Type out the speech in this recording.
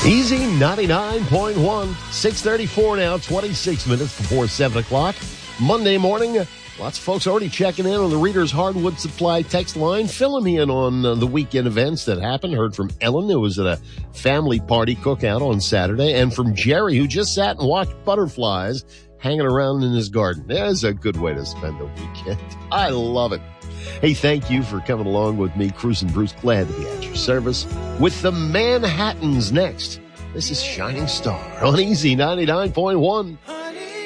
Easy 99.1, 6:34 now, 26 minutes before 7 o'clock. Monday morning, lots of folks already checking in on the Reader's Hardwood Supply text line. Fill me in on the weekend events that happened. Heard from Ellen, who was at a family party cookout on Saturday, and from Jerry, who just sat and watched butterflies hanging around in his garden. There's a good way to spend a weekend. I love it. Hey, thank you for coming along with me, Cruising Bruce. Glad to be at your service. With the Manhattans next. This is Shining Star on Easy 99.1.